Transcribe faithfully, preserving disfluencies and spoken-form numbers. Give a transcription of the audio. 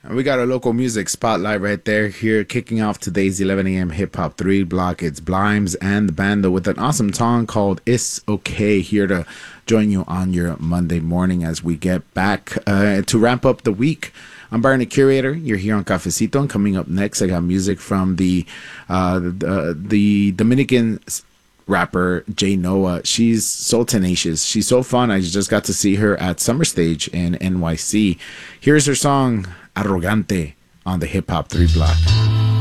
We got a local music spotlight right there here, kicking off today's eleven a.m. Hip Hop three block. It's Blimes and the Bando with an awesome song called It's Okay, here to join you on your Monday morning as we get back uh, to wrap up the week. I'm Byron, the Curator. You're here on Cafecito, and coming up next, I got music from the uh, the, the Dominican rapper Jay Noah. She's so tenacious. She's so fun. I just got to see her at Summer Stage in N Y C. Here's her song Arrogante on the Hip Hop three block.